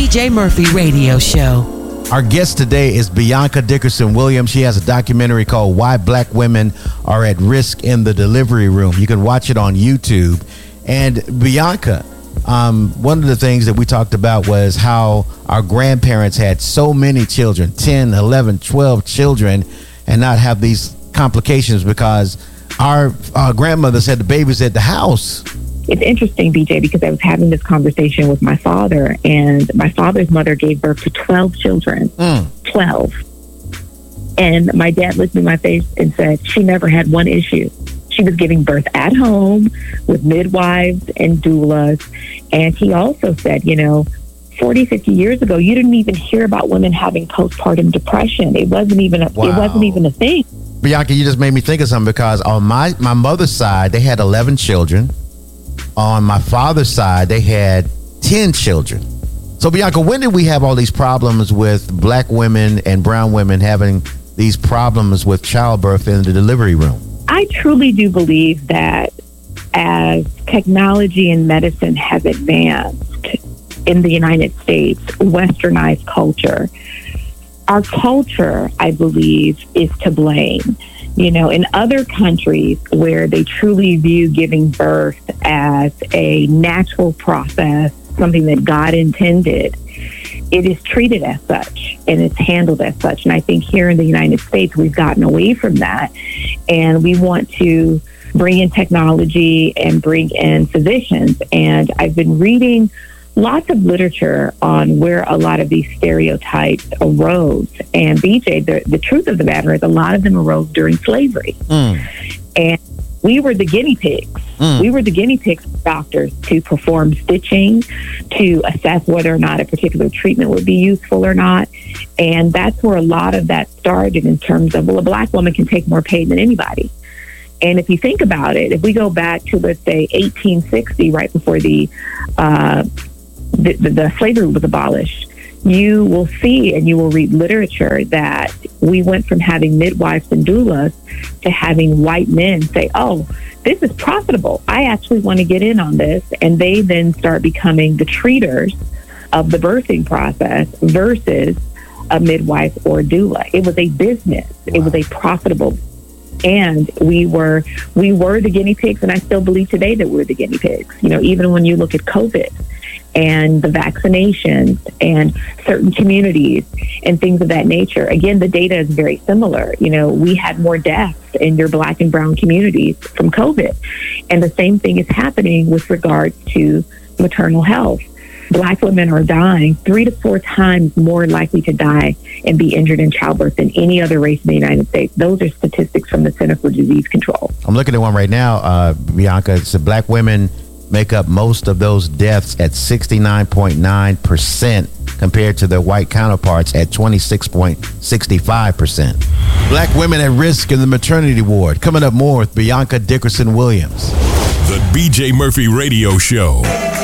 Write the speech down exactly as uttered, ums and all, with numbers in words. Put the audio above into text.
J Murphy Radio Show. Our guest today is Bianca Dickerson Williams. She has a documentary called Why Black Women Are at Risk in the Delivery Room. You can watch it on YouTube. And Bianca, um, one of the things that we talked about was how our grandparents had so many children, ten, eleven, twelve children, and not have these complications because our uh, grandmothers had the babies at the house. It's interesting, B J, because I was having this conversation with my father, and my father's mother gave birth to twelve children. Mm. twelve. And my dad looked me in my face and said, she never had one issue. She was giving birth at home with midwives and doulas. And he also said, you know, forty, fifty years ago, you didn't even hear about women having postpartum depression. It wasn't even a, wow. It wasn't even a thing. Bianca, you just made me think of something because on my, my mother's side, they had eleven children. On my father's side, they had ten children. So, Bianca, when did we have all these problems with black women and brown women having these problems with childbirth in the delivery room? I truly do believe that as technology and medicine has advanced in the United States, westernized culture, our culture, I believe, is to blame. You know, in other countries where they truly view giving birth as a natural process, something that God intended, it is treated as such and it's handled as such. And I think here in the United States, we've gotten away from that. And we want to bring in technology and bring in physicians. And I've been reading lots of literature on where a lot of these stereotypes arose. And B J, the, the truth of the matter is a lot of them arose during slavery. Mm. And we were the guinea pigs. Mm. We were the guinea pigs for doctors to perform stitching, to assess whether or not a particular treatment would be useful or not. And that's where a lot of that started in terms of, well, a black woman can take more pain than anybody. And if you think about it, if we go back to, let's say, eighteen sixty, right before the uh, The, the, the slavery was abolished, you will see and you will read literature that we went from having midwives and doulas to having white men say, oh, this is profitable. I actually want to get in on this. And they then start becoming the treaters of the birthing process versus a midwife or doula. It was a business. Wow. It was a profitable. And we were we were the guinea pigs, and I still believe today that we're the guinea pigs. You know, even when you look at COVID and the vaccinations and certain communities and things of that nature, again, the data is very similar. You know, we had more deaths in your black and brown communities from COVID. And the same thing is happening with regards to maternal health. Black women are dying three to four times more likely to die and be injured in childbirth than any other race in the United States. Those are statistics from the Center for Disease Control. I'm looking at one right now, uh, Bianca. It's black women make up most of those deaths at sixty-nine point nine percent compared to their white counterparts at twenty-six point six five percent. Black women at risk in the maternity ward. Coming up more with Bianca Dickerson Williams. The B J Murphy Radio Show.